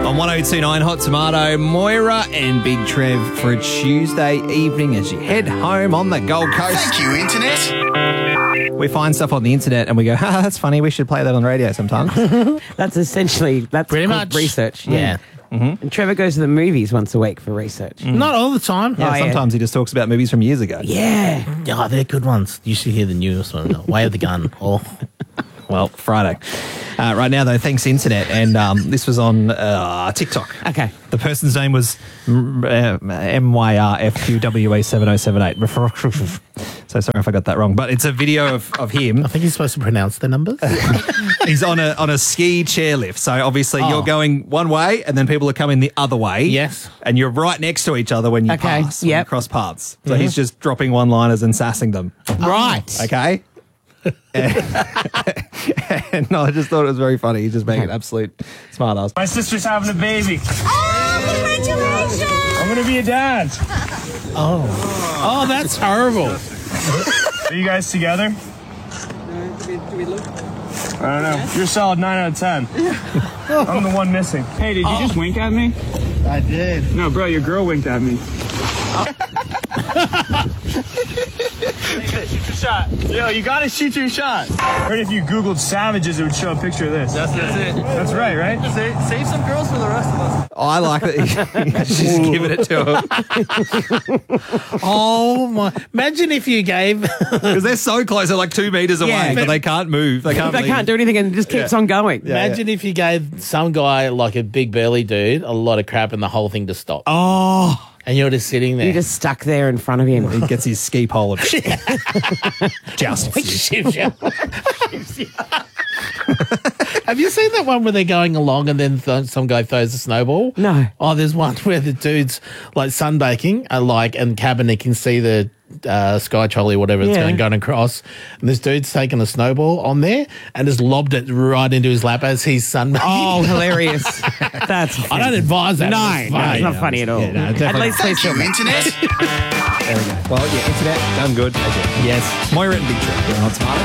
On 1029 Hot Tomato, Moira and Big Trev for a Tuesday evening as you head home on the Gold Coast. Thank you, Internet. We find stuff on the internet and we go, that's funny, we should play that on radio sometimes. That's pretty Pretty much much. research. Yeah. And Trevor goes to the movies once a week for research. Not all the time. Yeah, yeah. sometimes he just talks about movies from years ago. Yeah. Oh, they're good ones. You should hear the newest one. Way of the Gun. Oh. Well, Friday. Right now, though, thanks Internet, and this was on TikTok. Okay. The person's name was MYRFQWA7078. So sorry if I got that wrong, but it's a video of him. I think you're supposed to pronounce the numbers. He's on a ski chairlift. So obviously you're going one way, and then people are coming the other way. Yes. And you're right next to each other when you Okay, pass, when you yep. cross paths. So he's just dropping one-liners and sassing them. Right. Okay. And I just thought it was very funny. He's just being an absolute smart ass. My sister's having a baby. Oh, congratulations! I'm gonna be a dad. Oh, that's horrible. Are you guys together? I don't know. You're a solid 9 out of 10. I'm the one missing. Hey, did you just wink at me? I did. No, bro, your girl winked at me. Shoot your shot. Yo, you gotta shoot your shot. Right, if you Googled savages, it would show a picture of this. That's it. That's right? Save some girls for the rest of us. I like that he's just giving it to him. Oh, my. Imagine if you gave... Because they're so close. They're like 2 meters away, Yeah. but they can't move. They can't They leave. can't do anything and it just keeps on going. Imagine if you gave some guy, like a big burly dude, a lot of crap and the whole thing just stopped. Oh. And you're just sitting there. You're just stuck there in front of him. He gets his ski pole and just. Have you seen that one where they're going along and then some guy throws a snowball? No. Oh, there's one where the dude's like sunbaking, and cabin, he can see the sky trolley, whatever it's going across. And this dude's taken a snowball on there and just lobbed it right into his lap as he's sunbaking. Oh, hilarious. That's I don't advise that. No, It's no, funny. it's not funny at all. Yeah, no, At definitely. least please Thank you, Internet. There we go. Well, yeah, Internet, done good. Yes. Moira and Big Trip here on Hot Tomato.